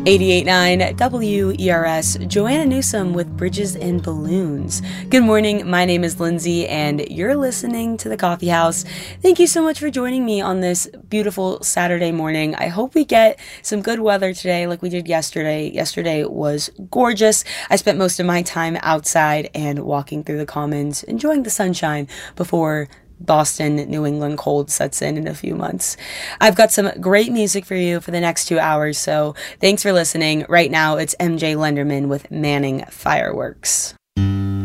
88.9 WERS, Joanna Newsom with Bridges and Balloons. Good morning, my name is Lindsay, and you're listening to The Coffee House. Thank you so much for joining me on this beautiful Saturday morning. I hope we get some good weather today like we did yesterday. Yesterday was gorgeous. I spent most of my time outside and walking through the commons, enjoying the sunshine before Boston, New England cold sets in a few months. I've got some great music for you for the next 2 hours, so thanks for listening. Right now, it's MJ Lenderman with Manning Fireworks.